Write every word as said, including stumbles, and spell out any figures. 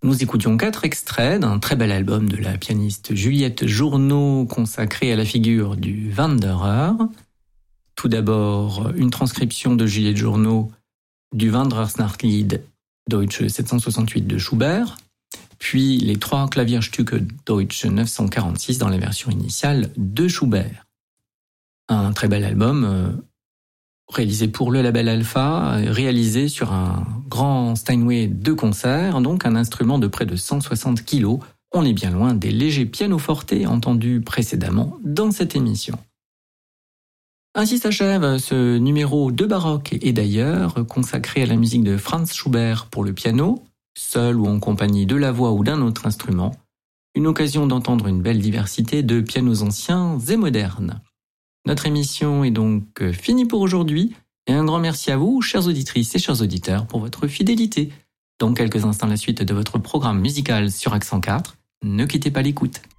Nous écoutions quatre extraits d'un très bel album de la pianiste Juliette Journo consacré à la figure du Wanderer. Tout d'abord, une transcription de Juliette Journo du Wanderungsnachtlied Deutsche sept cent soixante-huit de Schubert, puis les trois Klavierstücke Deutsche neuf cent quarante-six dans la version initiale de Schubert. Un très bel album euh, réalisé pour le label Alpha, réalisé sur un grand Steinway de concert, donc un instrument de près de cent soixante kilos. On est bien loin des légers pianoforte entendus précédemment dans cette émission. Ainsi s'achève ce numéro de baroque et d'ailleurs consacré à la musique de Franz Schubert pour le piano, seul ou en compagnie de la voix ou d'un autre instrument. Une occasion d'entendre une belle diversité de pianos anciens et modernes. Notre émission est donc finie pour aujourd'hui et un grand merci à vous, chères auditrices et chers auditeurs, pour votre fidélité. Dans quelques instants, la suite de votre programme musical sur Accent quatre. Ne quittez pas l'écoute.